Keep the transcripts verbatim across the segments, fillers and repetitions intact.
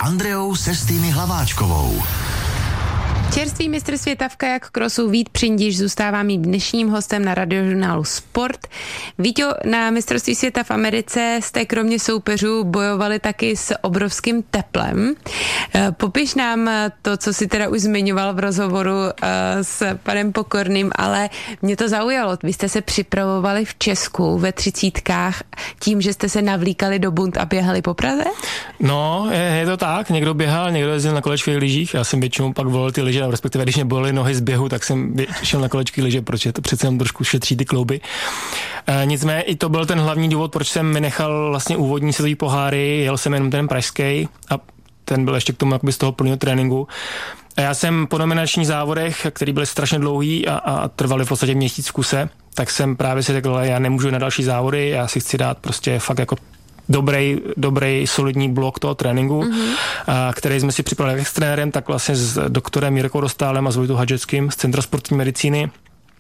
Andreou Sestými Hlaváčkovou. Čerstvý mistr světa v kajak krosu Vít Přindiš zůstává mým dnešním hostem na radiožurnálu Sport. Víťo, na mistrovství světa v Americe jste kromě soupeřů bojovali taky s obrovským teplem. Popiš nám to, co si teda už zmiňoval v rozhovoru s panem Pokorným, ale mě to zaujalo. Vy jste se připravovali v Česku ve třicítkách tím, že jste se navlíkali do bund a běhali po Praze? No, je, je to tak. Někdo běhal, někdo jezdil na kolečkových lyžích. Já jsem většinou pak volil ty lyže, respektive když mě bolely nohy z běhu, tak jsem šel na kolečky lyže, protože to přece jenom trošku šetří ty klouby. E, nicméně i to byl ten hlavní důvod, proč jsem vynechal vlastně úvodní světový poháry, jel jsem jenom ten pražský a ten byl ještě k tomu jakoby z toho plného tréninku. A já jsem po nominačních závodech, který byly strašně dlouhý a, a trvaly v podstatě měsíc v kuse, tak jsem právě si řekl, já nemůžu na další závody, já si chci dát prostě fakt jako dobrý, dobrý, solidní blok toho tréninku, mm-hmm. a, který jsme si připravili jak s trenérem, tak vlastně s doktorem Jirkou Dostálem a s Vojtou Hadžeckým z Centra sportovní medicíny.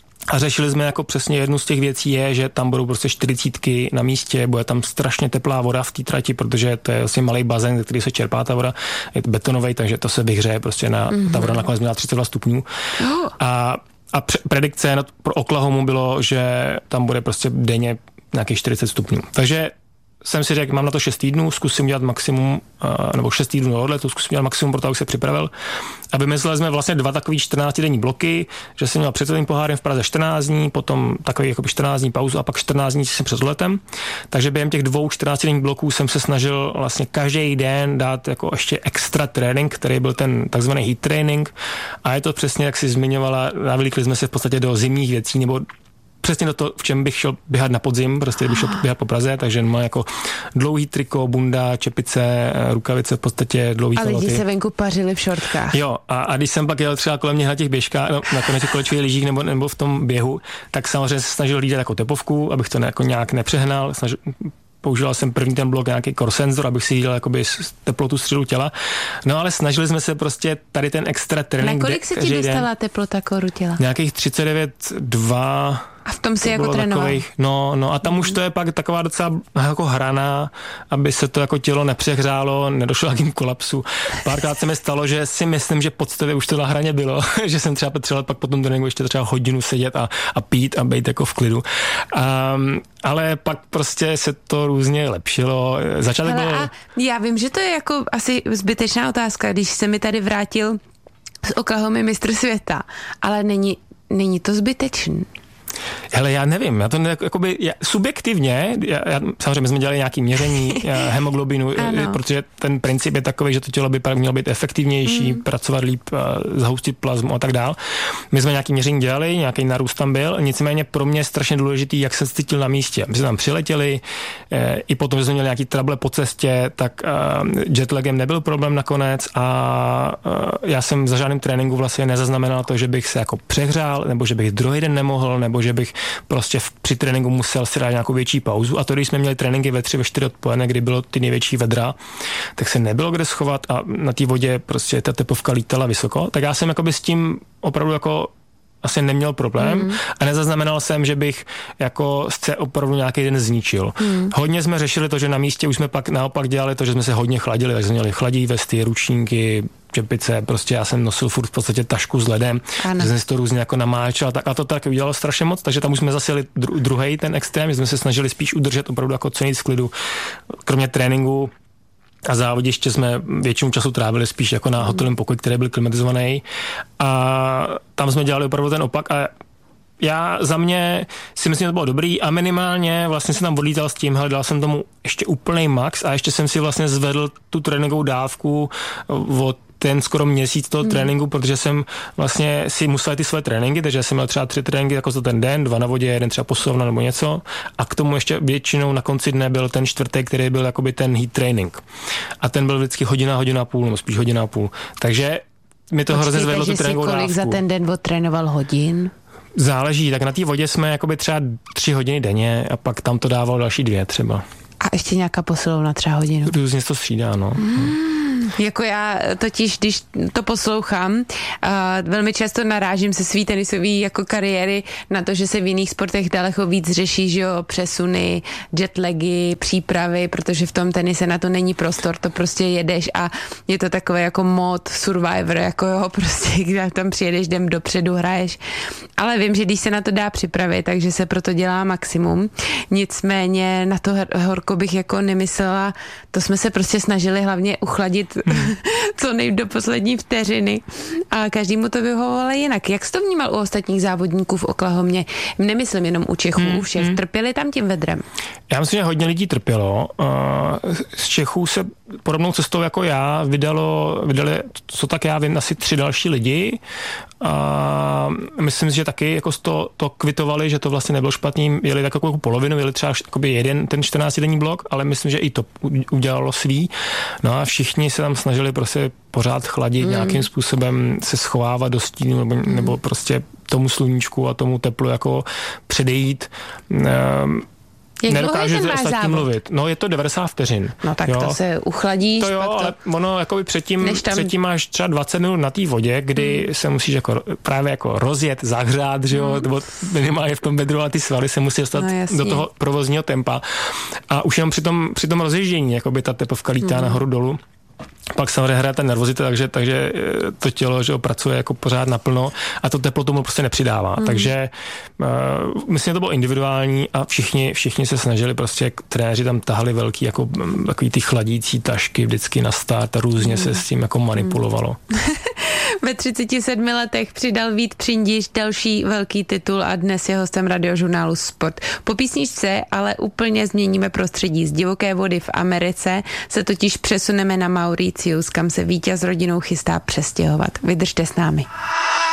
A řešili jsme jako přesně jednu z těch věcí je, že tam budou prostě čtyřicítky na místě, bude tam strašně teplá voda v té trati, protože to je vlastně malý bazén, ze který se čerpá ta voda, je betonový, takže to se vyhřeje prostě na, mm-hmm. ta voda nakonec měla třicet dva stupňů. Oh. A, a predikce pro Oklahomu bylo, že tam bude prostě denně nějakých čtyřicet stupňů. Takže jsem si řekl, mám na to šest týdnů, zkusím dělat maximum, nebo šest týdnů do odletu, zkusím dělat maximum pro to, abych se připravil. A vymysleli jsme vlastně dva takový čtrnáctidenní bloky, že jsem měl před celým pohárem v Praze čtrnáct dní, potom takový jako čtrnáct dní pauzu a pak čtrnáct dní jsem před odletem. Takže během těch dvou čtrnáctidenních bloků jsem se snažil vlastně každý den dát jako ještě extra trénink, který byl ten takzvaný heat training. A je to přesně, jak si zmiňovala, navlíkli jsme se v podstatě do zimních věcí, nebo přesně do toho, v čem bych šel běhat na podzim, prostě bych šel běhat po Praze, takže má jako dlouhý triko, bunda, čepice, rukavice, v podstatě dlouhý a kaloty. A lidi se venku pařili v šortkách. Jo, a, a když jsem pak jel třeba kolem mě na těch běžkách, no, na těch kolečkových lyžích nebo, nebo v tom běhu, tak samozřejmě se snažil hlídat jako tepovku, abych to ne, jako nějak nepřehnal, snažil, používal jsem první ten blok nějaký core senzor, abych si jídal jakoby teplotu středu těla. No ale snažili jsme se prostě tady ten extra trénink. Na kolik se ti dostala teplota koru těla? Nějakých třicet devět dva. A v tom si jako trénoval? Takových, no, no a tam mm. už to je pak taková docela jako hraná, aby se to jako tělo nepřehřálo, nedošlo k jakým kolapsu. Párkrát se mi stalo, že si myslím, že podstatě už to na hraně bylo, že jsem třeba potřeboval pak potom tréninku ještě třeba hodinu sedět a, a pít a být jako v klidu. Um, ale pak prostě se to různě lepšilo. Začátek Hele, bylo... A já vím, že to je jako asi zbytečná otázka, když se mi tady vrátil z Oklahomy mistr světa, ale není, není to zbytečný. Hele, já nevím, já to ne, jakoby, já, subjektivně, já, já, samozřejmě jsme dělali nějaké měření hemoglobinu, protože ten princip je takový, že to tělo by mělo být efektivnější, mm. pracovat líp, zahustit plazmu a tak dál. My jsme nějaké měření dělali, nějaký narůst tam byl, nicméně pro mě je strašně důležitý, jak se cítil na místě. My jsme tam přiletěli, e, i potom, že jsme měli nějaký trable po cestě, tak e, jetlagem nebyl problém nakonec a e, já jsem za žádným tréninku vlastně nezaznamenal to, že bych se jako přehřál, nebo že bych druhý den nemohl, nebo že bych prostě v, při tréninku musel si dát nějakou větší pauzu. A to, když jsme měli tréninky ve tři, ve čtyři odpoledne, kdy bylo ty největší vedra, tak se nebylo kde schovat a na té vodě prostě ta tepovka lítala vysoko. Tak já jsem jakoby s tím opravdu jako asi neměl problém mm. a nezaznamenal jsem, že bych jako se opravdu nějaký den zničil. Mm. Hodně jsme řešili to, že na místě už jsme pak naopak dělali to, že jsme se hodně chladili, takže jsme měli chladí vesty, ručníky, čepice, prostě já jsem nosil furt v podstatě tašku s ledem, že jsem si to různě jako namáčel tak a to tak udělalo strašně moc, takže tam už jsme zasili dru- druhý ten extrém, že jsme se snažili spíš udržet opravdu jako co nejvíc v klidu, kromě tréninku a závodiště jsme většinu času trávili spíš jako na hotelovém pokoji, který byl klimatizovaný a tam jsme dělali opravdu ten opak a já za mě si myslím, že to bylo dobrý a minimálně vlastně jsem tam odlítal s tím, hele, dal jsem tomu ještě úplný max a ještě jsem si vlastně zvedl tu tréninkovou dávku od ten skoro měsíc toho mm. tréninku, protože jsem vlastně si musel ty své tréninky, takže jsem měl třeba tři tréninky jako za ten den, dva na vodě, jeden třeba posilovna nebo něco a k tomu ještě většinou na konci dne byl ten čtvrtek, který byl jakoby ten heat training. A ten byl vždycky hodina, hodina a půl, nebo spíš hodina a půl. Takže mi to hrozně zvedlo tu tréninkovou dávku. Kolik za ten den odtrénoval hodin? Záleží, tak na té vodě jsme jakoby třeba tři hodiny denně a pak tam to dával další dvě třeba. A ještě nějaká posilovna třeba hodinu? Různě to střídá, no. Mm. Jako já totiž, když to poslouchám, uh, velmi často narážím se svý tenisový jako kariéry na to, že se v jiných sportech daleko víc řeší, že jo, přesuny, jetlagy, přípravy, protože v tom tenise na to není prostor, to prostě jedeš a je to takové jako mod Survivor, jako jo, prostě když tam přijedeš, jdem dopředu, hraješ. Ale vím, že když se na to dá připravit, takže se proto dělá maximum. Nicméně na to horko bych jako nemyslela, to jsme se prostě snažili hlavně uchladit hmm. co nej do poslední vteřiny a každému to vyhovovalo jinak. Jak jsi to vnímal u ostatních závodníků v Oklahomě? Nemyslím jenom u Čechů, hmm. u všech. Hmm. Trpěli tam tím vedrem? Já myslím, že hodně lidí trpělo. Z Čechů se podobnou cestou jako já vydalo, vydali, co tak já vím, asi tři další lidi. A myslím si, že taky jako to, to kvitovali, že to vlastně nebylo špatný, jeli tak jako polovinu, jeli třeba jeden ten čtrnáctidenní blok, ale myslím, že i to udělalo svý. No a všichni se tam snažili prostě pořád chladit, mm. nějakým způsobem se schovávat do stínu nebo, mm. nebo prostě tomu sluníčku a tomu teplu jako předejít. Um, Jak nedokážu ostatní mluvit. No je to devadesát vteřin. No tak jo. To se uchladíš. To jo, to... ale ono jakoby předtím, tam... předtím máš třeba dvacet minut na té vodě, kdy hmm. se musíš jako právě jako rozjet, zahřát, že jo, nebo minimálně v tom bedru, ale ty svaly se musí dostat no, do toho provozního tempa. A už jenom při tom, při tom rozježdění, jakoby ta tepovka lítá hmm. nahoru dolů. Pak samozřejmě hraje ta nervozita, takže, takže to tělo, že pracuje jako pořád naplno a to teplo tomu prostě nepřidává. Mm. Takže uh, myslím, že to bylo individuální a všichni, všichni se snažili prostě, trenéři tam tahali velký, jako takový ty chladící tašky vždycky na start a různě mm. se s tím jako manipulovalo. Mm. Ve třiceti sedmi letech přidal Vít Přindiš další velký titul a dnes je hostem radiožurnálu Sport. Po písničce ale úplně změníme prostředí. Z divoké vody v Americe se totiž přesuneme na Mauritius, kam se Víťa s rodinou chystá přestěhovat. Vydržte s námi.